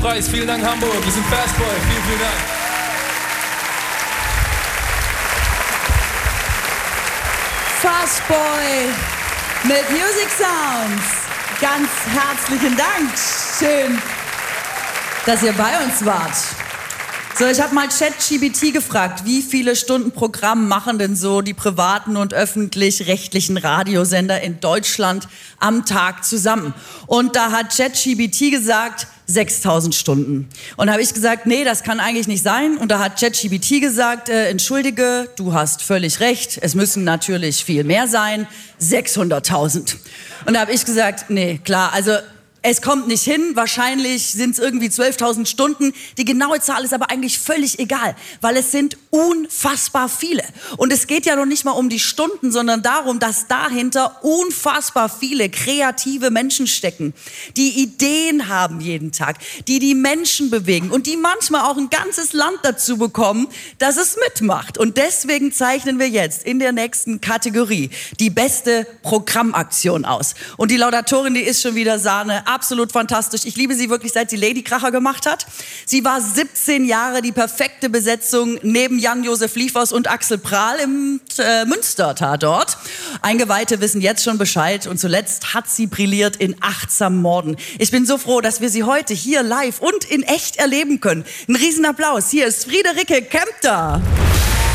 Preis. Vielen Dank, Hamburg. Wir sind Fastboy. Vielen, vielen Dank. Fastboy mit Music Sounds. Ganz herzlichen Dank. Schön, dass ihr bei uns wart. So, ich habe mal ChatGPT gefragt, wie viele Stunden Programm machen denn so die privaten und öffentlich-rechtlichen Radiosender in Deutschland am Tag zusammen? Und da hat ChatGPT gesagt, 6.000 Stunden. Und da habe ich gesagt, nee, das kann eigentlich nicht sein. Und da hat ChatGPT gesagt, entschuldige, du hast völlig recht, es müssen natürlich viel mehr sein, 600.000. Und da habe ich gesagt, nee, klar, also es kommt nicht hin, wahrscheinlich sind es irgendwie 12.000 Stunden. Die genaue Zahl ist aber eigentlich völlig egal, weil es sind unfassbar viele. Und es geht ja noch nicht mal um die Stunden, sondern darum, dass dahinter unfassbar viele kreative Menschen stecken, die Ideen haben jeden Tag, die die Menschen bewegen und die manchmal auch ein ganzes Land dazu bekommen, dass es mitmacht. Und deswegen zeichnen wir jetzt in der nächsten Kategorie die beste Programmaktion aus. Und die Laudatorin, die ist schon wieder Sahne. Absolut fantastisch. Ich liebe sie wirklich, seit sie Lady Kracher gemacht hat. Sie war 17 Jahre die perfekte Besetzung neben Jan-Josef Liefers und Axel Prahl im Münster-Tatort. Eingeweihte wissen jetzt schon Bescheid. Und zuletzt hat sie brilliert in Achtsam Morden. Ich bin so froh, dass wir sie heute hier live und in echt erleben können. Ein Riesenapplaus. Hier ist Friederike Kempter.